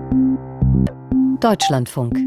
Deutschlandfunk.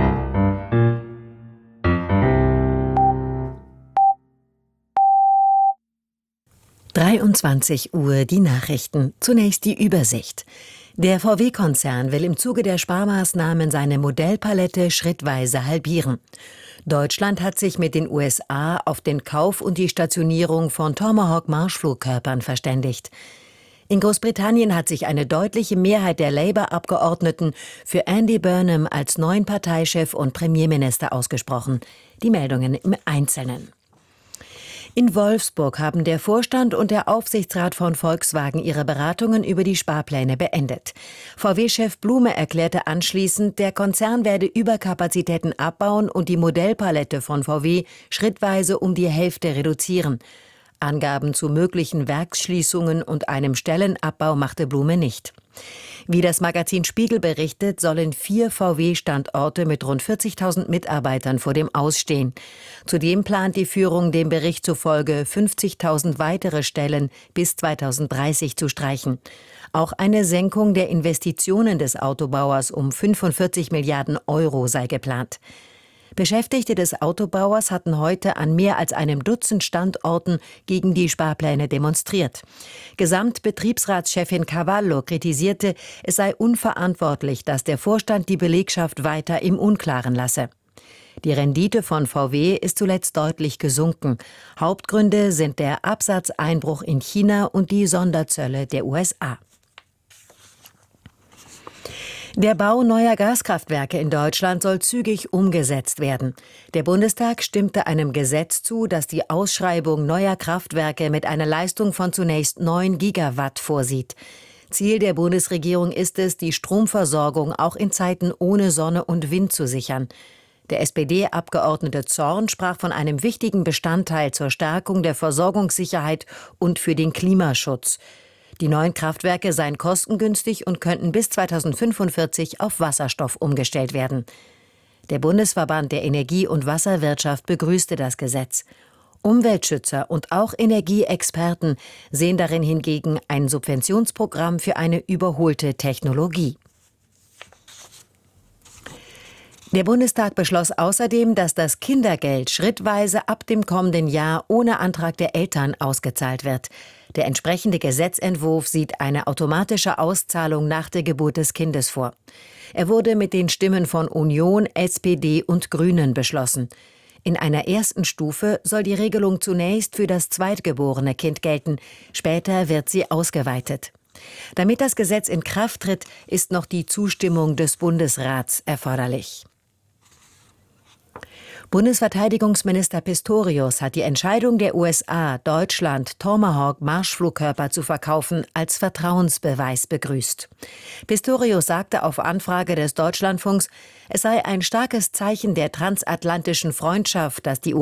Uhr die Nachrichten. Zunächst die Übersicht. Der VW-Konzern will im Zuge der Sparmaßnahmen seine Modellpalette schrittweise halbieren. Deutschland hat sich mit den USA auf den Kauf und die Stationierung von Tomahawk-Marschflugkörpern verständigt. In Großbritannien hat sich eine deutliche Mehrheit der Labour-Abgeordneten für Andy Burnham als neuen Parteichef und Premierminister ausgesprochen. Die Meldungen im Einzelnen. In Wolfsburg haben der Vorstand und der Aufsichtsrat von Volkswagen ihre Beratungen über die Sparpläne beendet. VW-Chef Blume erklärte anschließend, der Konzern werde Überkapazitäten abbauen und die Modellpalette von VW schrittweise um die Hälfte reduzieren. Angaben zu möglichen Werksschließungen und einem Stellenabbau machte Blume nicht. Wie das Magazin Spiegel berichtet, sollen 4 VW-Standorte mit rund 40.000 Mitarbeitern vor dem Ausstehen. Zudem plant die Führung dem Bericht zufolge 50.000 weitere Stellen bis 2030 zu streichen. Auch eine Senkung der Investitionen des Autobauers um 45 Milliarden Euro sei geplant. Beschäftigte des Autobauers hatten heute an mehr als einem Dutzend Standorten gegen die Sparpläne demonstriert. Gesamtbetriebsratschefin Cavallo kritisierte, es sei unverantwortlich, dass der Vorstand die Belegschaft weiter im Unklaren lasse. Die Rendite von VW ist zuletzt deutlich gesunken. Hauptgründe sind der Absatzeinbruch in China und die Sonderzölle der USA. Der Bau neuer Gaskraftwerke in Deutschland soll zügig umgesetzt werden. Der Bundestag stimmte einem Gesetz zu, das die Ausschreibung neuer Kraftwerke mit einer Leistung von zunächst 9 Gigawatt vorsieht. Ziel der Bundesregierung ist es, die Stromversorgung auch in Zeiten ohne Sonne und Wind zu sichern. Der SPD-Abgeordnete Zorn sprach von einem wichtigen Bestandteil zur Stärkung der Versorgungssicherheit und für den Klimaschutz. Die neuen Kraftwerke seien kostengünstig und könnten bis 2045 auf Wasserstoff umgestellt werden. Der Bundesverband der Energie- und Wasserwirtschaft begrüßte das Gesetz. Umweltschützer und auch Energieexperten sehen darin hingegen ein Subventionsprogramm für eine überholte Technologie. Der Bundestag beschloss außerdem, dass das Kindergeld schrittweise ab dem kommenden Jahr ohne Antrag der Eltern ausgezahlt wird. Der entsprechende Gesetzentwurf sieht eine automatische Auszahlung nach der Geburt des Kindes vor. Er wurde mit den Stimmen von Union, SPD und Grünen beschlossen. In einer ersten Stufe soll die Regelung zunächst für das zweitgeborene Kind gelten, später wird sie ausgeweitet. Damit das Gesetz in Kraft tritt, ist noch die Zustimmung des Bundesrats erforderlich. Bundesverteidigungsminister Pistorius hat die Entscheidung der USA, Deutschland Tomahawk-Marschflugkörper zu verkaufen, als Vertrauensbeweis begrüßt. Pistorius sagte auf Anfrage des Deutschlandfunks, es sei ein starkes Zeichen der transatlantischen Freundschaft, dass die